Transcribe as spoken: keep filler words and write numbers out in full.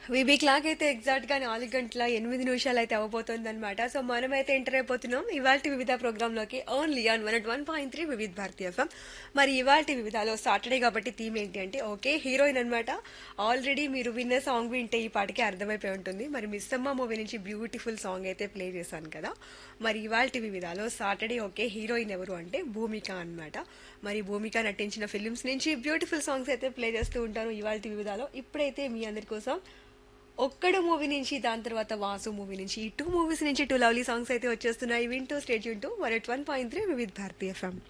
VB clock అయితే exact గా నాలుగు గంటల ఎనిమిది నిమిషాలు అయితే అవ్వబోతుంది అనమాట. సో మనమైతే ఎంటర్ అయిపోతున్నాం ఇవాల్టి వివిధ ప్రోగ్రామ్ లోకి only on one one point three వివిధ భారతీయ ఎఫ్ఎం. మరి ఇవాల్టి వివిధలో సాటర్డే కాబట్టి థీమ్ ఏంటి అంటే ఓకే హీరోయిన్ అనమాట. ఆల్రెడీ మీరు విన్న సాంగ్ వింటే ఈ పాటికి అర్థమైపోయి ఉంటుంది. మరి మిస్సమ్మ మూవీ నుంచి బ్యూటిఫుల్ సాంగ్ అయితే ప్లే చేశాను కదా. మరి ఇవాల్టి వివిధలో సాటర్డే ఓకే హీరోయిన్ ఎవరు అంటే భూమిక అన్నమాట. మరి భూమిక నటించిన ఫిలిమ్స్ నుంచి బ్యూటిఫుల్ సాంగ్స్ అయితే ప్లే చేస్తూ ఉంటాను ఇవాల్టి వివిధలో. ఇప్పుడైతే మీ అందరి కోసం ఒక్కడు మూవీ నుంచి, దాని తర్వాత వాసు మూవీ నుంచి, ఈ టూ మూవీస్ నుంచి టూ లవ్లీ సాంగ్స్ అయితే వచ్చేస్తున్నాయి. వింటూ state Yoon to one at one point three వివిధ భారతీ ఎఫ్ఎం.